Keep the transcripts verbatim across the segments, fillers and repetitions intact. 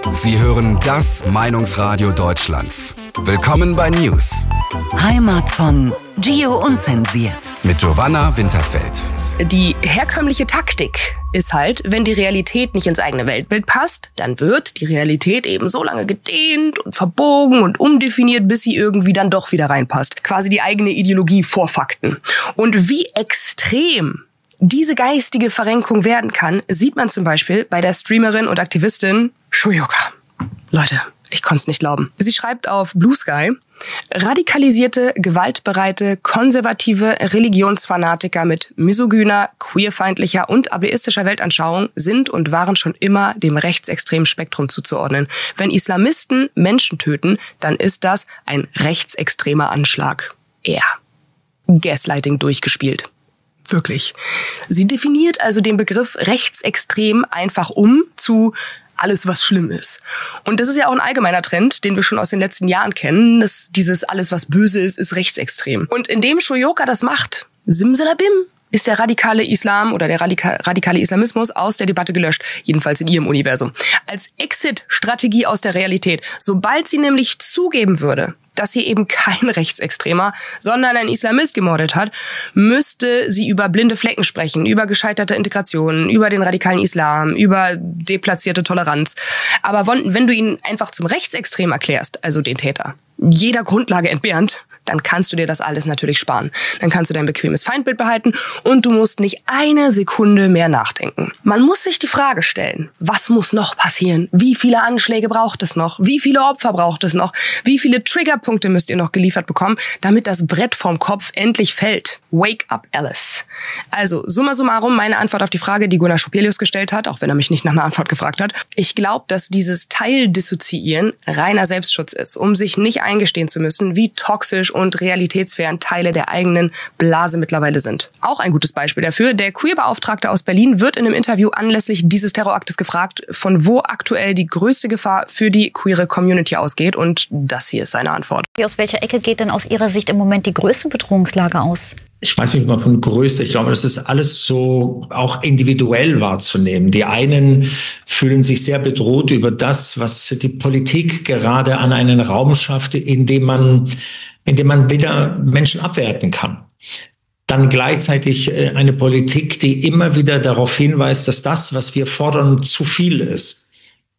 Sie hören das Meinungsradio Deutschlands. Willkommen bei News. Heimat von Gio Unzensiert. Mit Giovanna Winterfeld. Die herkömmliche Taktik ist halt, wenn die Realität nicht ins eigene Weltbild passt, dann wird die Realität eben so lange gedehnt und verbogen und umdefiniert, bis sie irgendwie dann doch wieder reinpasst. Quasi die eigene Ideologie vor Fakten. Und wie extrem diese geistige Verrenkung werden kann, sieht man zum Beispiel bei der Streamerin und Aktivistin Shoyoka. Leute, ich konnte es nicht glauben. Sie schreibt auf Blue Sky: Radikalisierte, gewaltbereite, konservative Religionsfanatiker mit misogyner, queerfeindlicher und ableistischer Weltanschauung sind und waren schon immer dem rechtsextremen Spektrum zuzuordnen. Wenn Islamisten Menschen töten, dann ist das ein rechtsextremer Anschlag. Ja. Gaslighting durchgespielt. Wirklich. Sie definiert also den Begriff rechtsextrem einfach um zu alles, was schlimm ist. Und das ist ja auch ein allgemeiner Trend, den wir schon aus den letzten Jahren kennen. Das, dieses alles, was böse ist, ist rechtsextrem. Und indem Shoyoka das macht, simsalabim, ist der radikale Islam oder der radika- radikale Islamismus aus der Debatte gelöscht. Jedenfalls in ihrem Universum. Als Exit-Strategie aus der Realität. Sobald sie nämlich zugeben würde, dass hier eben kein Rechtsextremer, sondern ein Islamist gemordet hat, müsste sie über blinde Flecken sprechen, über gescheiterte Integration, über den radikalen Islam, über deplatzierte Toleranz. Aber wenn du ihn einfach zum Rechtsextrem erklärst, also den Täter, jeder Grundlage entbehrend, dann kannst du dir das alles natürlich sparen. Dann kannst du dein bequemes Feindbild behalten und du musst nicht eine Sekunde mehr nachdenken. Man muss sich die Frage stellen, was muss noch passieren? Wie viele Anschläge braucht es noch? Wie viele Opfer braucht es noch? Wie viele Triggerpunkte müsst ihr noch geliefert bekommen, damit das Brett vom Kopf endlich fällt? Wake up, Alice. Also, summa summarum, meine Antwort auf die Frage, die Gunnar Schopelius gestellt hat, auch wenn er mich nicht nach einer Antwort gefragt hat. Ich glaube, dass dieses Teildissoziieren reiner Selbstschutz ist, um sich nicht eingestehen zu müssen, wie toxisch und realitätsfern Teile der eigenen Blase mittlerweile sind. Auch ein gutes Beispiel dafür: Der Queer-Beauftragte aus Berlin wird in einem Interview anlässlich dieses Terroraktes gefragt, von wo aktuell die größte Gefahr für die queere Community ausgeht. Und das hier ist seine Antwort. Aus welcher Ecke geht denn aus Ihrer Sicht im Moment die größte Bedrohungslage aus? Ich weiß nicht mal von größter. Ich glaube, das ist alles so auch individuell wahrzunehmen. Die einen fühlen sich sehr bedroht über das, was die Politik gerade an einen Raum schafft, in dem man indem man wieder Menschen abwerten kann. Dann gleichzeitig eine Politik, die immer wieder darauf hinweist, dass das, was wir fordern, zu viel ist.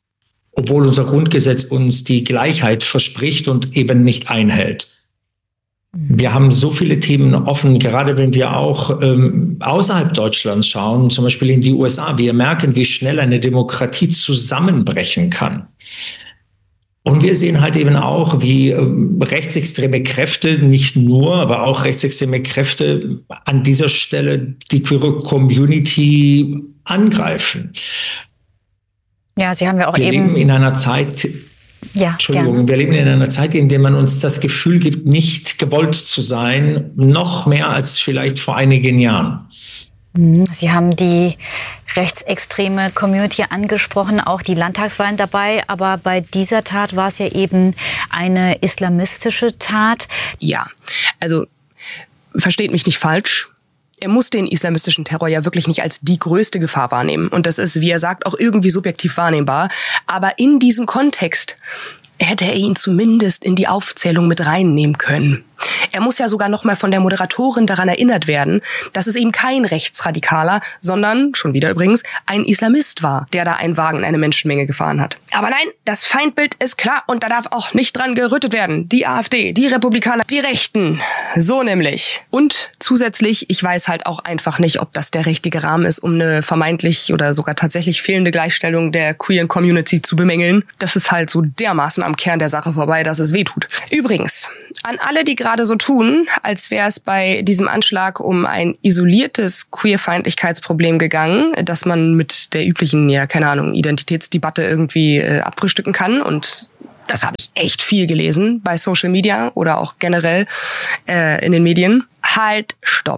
Obwohl unser Grundgesetz uns die Gleichheit verspricht und eben nicht einhält. Wir haben so viele Themen offen, gerade wenn wir auch ähm, außerhalb Deutschlands schauen, zum Beispiel in die U S A. Wir merken, wie schnell eine Demokratie zusammenbrechen kann. Und wir sehen halt eben auch, wie ähm, rechtsextreme Kräfte, nicht nur, aber auch rechtsextreme Kräfte an dieser Stelle die queere Community angreifen. Ja, Sie haben ja auch wir eben... leben in einer Zeit... Ja, Entschuldigung, gerne. wir leben in einer Zeit, in der man uns das Gefühl gibt, nicht gewollt zu sein, noch mehr als vielleicht vor einigen Jahren. Sie haben die rechtsextreme Community angesprochen, auch die Landtagswahlen dabei. Aber bei dieser Tat war es ja eben eine islamistische Tat. Ja, also versteht mich nicht falsch. Er muss den islamistischen Terror ja wirklich nicht als die größte Gefahr wahrnehmen. Und das ist, wie er sagt, auch irgendwie subjektiv wahrnehmbar. Aber in diesem Kontext hätte er ihn zumindest in die Aufzählung mit reinnehmen können. Er muss ja sogar noch mal von der Moderatorin daran erinnert werden, dass es eben kein Rechtsradikaler, sondern, schon wieder übrigens, ein Islamist war, der da einen Wagen in eine Menschenmenge gefahren hat. Aber nein, das Feindbild ist klar und da darf auch nicht dran gerüttelt werden. Die AfD, die Republikaner, die Rechten. So nämlich. Und zusätzlich, ich weiß halt auch einfach nicht, ob das der richtige Rahmen ist, um eine vermeintlich oder sogar tatsächlich fehlende Gleichstellung der queeren Community zu bemängeln. Das ist halt so dermaßen am Kern der Sache vorbei, dass es wehtut. Übrigens, an alle, die gerade so tun, als wäre es bei diesem Anschlag um ein isoliertes Queerfeindlichkeitsproblem gegangen, das man mit der üblichen, ja, keine Ahnung, Identitätsdebatte irgendwie äh, abfrühstücken kann. Und das habe ich echt viel gelesen bei Social Media oder auch generell äh, in den Medien. Halt, stopp.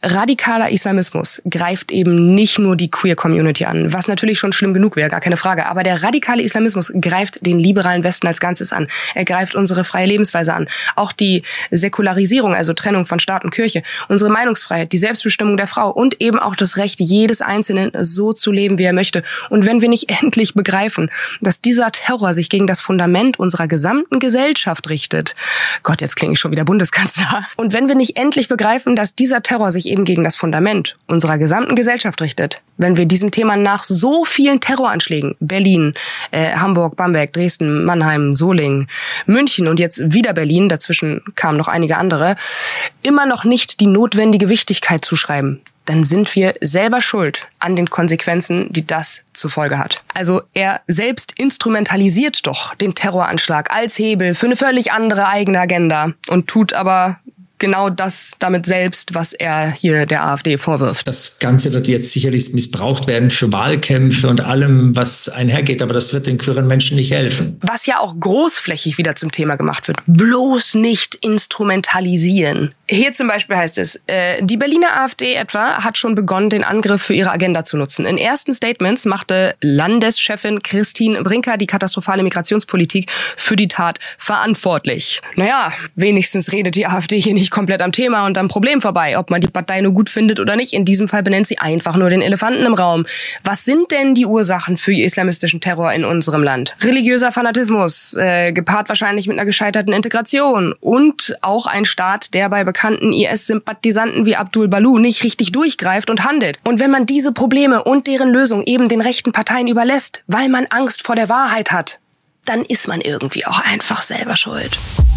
radikaler Islamismus greift eben nicht nur die Queer-Community an, was natürlich schon schlimm genug wäre, gar keine Frage. Aber der radikale Islamismus greift den liberalen Westen als Ganzes an. Er greift unsere freie Lebensweise an. Auch die Säkularisierung, also Trennung von Staat und Kirche, unsere Meinungsfreiheit, die Selbstbestimmung der Frau und eben auch das Recht jedes Einzelnen, so zu leben, wie er möchte. Und wenn wir nicht endlich begreifen, dass dieser Terror sich gegen das Fundament unserer gesamten Gesellschaft richtet, Gott, jetzt klinge ich schon wieder Bundeskanzler. Und wenn wir nicht endlich begreifen, dass dieser Terror sich eben gegen das Fundament unserer gesamten Gesellschaft richtet, wenn wir diesem Thema nach so vielen Terroranschlägen, Berlin, äh, Hamburg, Bamberg, Dresden, Mannheim, Solingen, München und jetzt wieder Berlin, dazwischen kamen noch einige andere, immer noch nicht die notwendige Wichtigkeit zuschreiben, dann sind wir selber schuld an den Konsequenzen, die das zur Folge hat. Also er selbst instrumentalisiert doch den Terroranschlag als Hebel für eine völlig andere eigene Agenda und tut aber genau das damit selbst, was er hier der AfD vorwirft. Das Ganze wird jetzt sicherlich missbraucht werden für Wahlkämpfe und allem, was einhergeht, aber das wird den queeren Menschen nicht helfen. Was ja auch großflächig wieder zum Thema gemacht wird. Bloß nicht instrumentalisieren. Hier zum Beispiel heißt es, äh, die Berliner AfD etwa hat schon begonnen, den Angriff für ihre Agenda zu nutzen. In ersten Statements machte Landeschefin Christine Brinker die katastrophale Migrationspolitik für die Tat verantwortlich. Naja, wenigstens redet die AfD hier nicht komplett am Thema und am Problem vorbei, ob man die Partei nur gut findet oder nicht. In diesem Fall benennt sie einfach nur den Elefanten im Raum. Was sind denn die Ursachen für islamistischen Terror in unserem Land? Religiöser Fanatismus, äh, gepaart wahrscheinlich mit einer gescheiterten Integration und auch ein Staat, der bei bekannten I S-Sympathisanten wie Abdul Balu nicht richtig durchgreift und handelt. Und wenn man diese Probleme und deren Lösung eben den rechten Parteien überlässt, weil man Angst vor der Wahrheit hat, dann ist man irgendwie auch einfach selber schuld.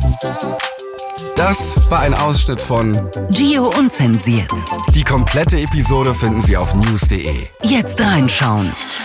Das war ein Ausschnitt von Gio Unzensiert. Die komplette Episode finden Sie auf news punkt de. Jetzt reinschauen.